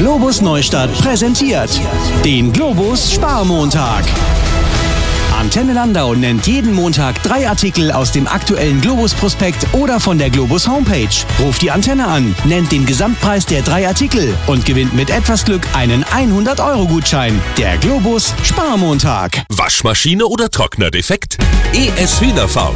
Globus Neustadt präsentiert den Globus Sparmontag. Antenne Landau nennt jeden Montag 3 Artikel aus dem aktuellen Globus-Prospekt oder von der Globus Homepage. Ruft die Antenne an, nennt den Gesamtpreis der 3 Artikel und gewinnt mit etwas Glück einen 100-Euro-Gutschein. Der Globus Sparmontag. Waschmaschine oder Trockner defekt? ES Hühnerfaust.